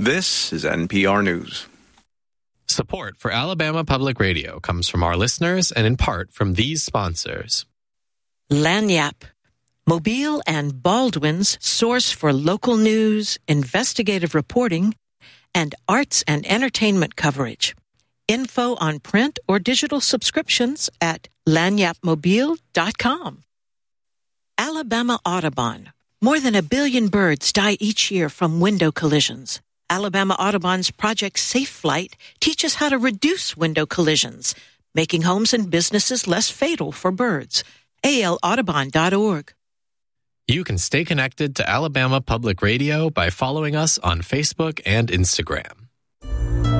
This is NPR News. Support for Alabama Public Radio comes from our listeners and in part from these sponsors. Lagniappe, Mobile and Baldwin's source for local news, investigative reporting, and arts and entertainment coverage. Info on print or digital subscriptions at lagniappemobile.com. Alabama Audubon. More than 1 billion birds die each year from window collisions. Alabama Audubon's Project Safe Flight teaches how to reduce window collisions, making homes and businesses less fatal for birds. alaudubon.org. You can stay connected to Alabama Public Radio by following us on Facebook and Instagram.